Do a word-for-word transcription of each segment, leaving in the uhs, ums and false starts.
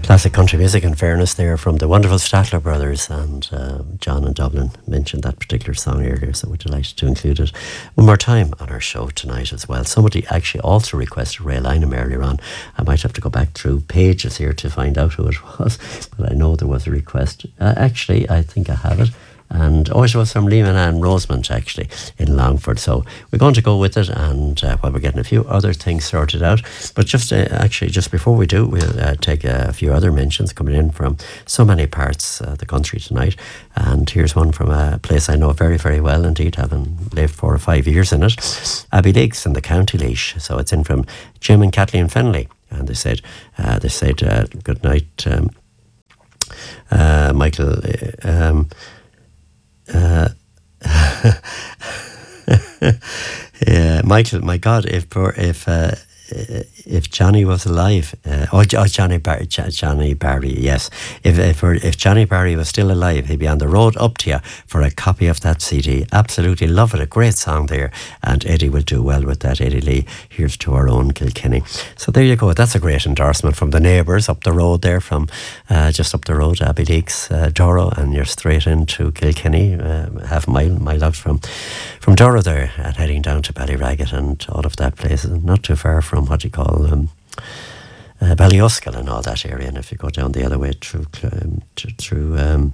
Classic country music, in fairness, there from the wonderful Statler brothers, and uh, John in Dublin mentioned that particular song earlier, so we're delighted to include it one more time on our show tonight as well. Somebody actually also requested Ray Lynham earlier on. I might have to go back through pages here to find out who it was, but I know there was a request. Uh, actually, I think I have it. And oh, it was from Lehman and Rosemont, actually, in Longford. So we're going to go with it, and uh, while we're getting a few other things sorted out. But just uh, actually, just before we do, we'll uh, take a few other mentions coming in from so many parts of the country tonight. And here's one from a place I know very, very well indeed, having lived four or five years in it, Abbeyleix in the County Laois. So it's in from Jim and Kathleen Fennelly. And they said, uh, they said, uh, good night, um, uh, Michael. Um, Uh, yeah, Michael, my God, if if uh, if Johnny was alive, uh, oh, oh Johnny Bar- Johnny Barry, yes. If if if Johnny Barry was still alive, he'd be on the road up to you for a copy of that C D. Absolutely love it. A great song there, and Eddie will do well with that. Eddie Lee, here's to our own Kilkenny. So there you go. That's a great endorsement from the neighbours up the road there, from uh, just up the road, Abbeyleix, uh, Doro, and you're straight into Kilkenny, uh, half a mile, mile out from from Doro there, and heading down to Ballyragget and all of that place, not too far from what you call um, uh, Ballyuskal and all that area. And if you go down the other way through um, through um,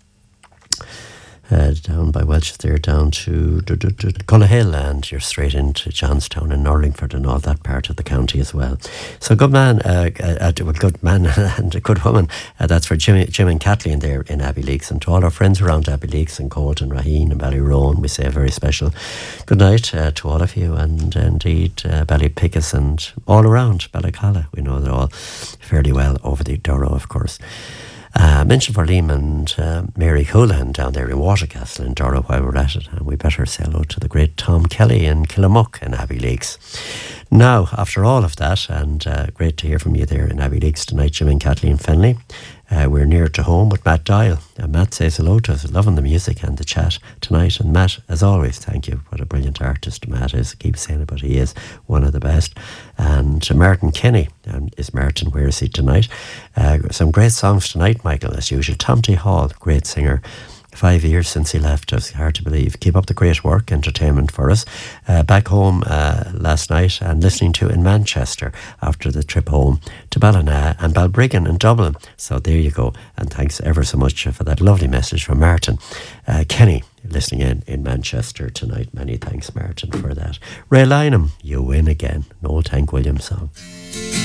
uh, down by Welsh there, down to Cullohill, and you're straight into Johnstown and Norlingford and all that part of the county as well. So good man, uh, uh, well, good man and a good woman. Uh, that's for Jim, Jim and Kathleen there in Abbeyleix, and to all our friends around Abbeyleix and Colton, Raheen and Ballyrone, we say a very special good night uh, to all of you, and uh, indeed uh, Ballypickus and all around Ballacalla. We know they're all fairly well over the Doro, of course. Uh, mention for Liam and uh, Mary Houlihan down there in Watercastle in Doro while we're at it, and we better say hello to the great Tom Kelly in Killamuck in Abbeyleix. Now, after all of that, and uh, great to hear from you there in Abbeyleix tonight, Jim and Kathleen Fennelly. Uh, we're near to home with Matt Dial. Uh, Matt says hello to us, loving the music and the chat tonight. And Matt, as always, thank you. What a brilliant artist Matt is. I keep saying it, but he is one of the best. And uh, Martin Kenny, um, is Martin, where is he tonight? Uh, some great songs tonight, Michael, as usual. Tom T. Hall, great singer. Five years since he left us, hard to believe. Keep up the great work, entertainment for us. Uh, back home uh, last night and listening to in Manchester after the trip home to Ballina and Balbriggan in Dublin. So there you go. And thanks ever so much for that lovely message from Martin. Uh, Kenny, listening in in Manchester tonight. Many thanks, Martin, for that. Ray Lynham, you win again. An old Hank Williams song.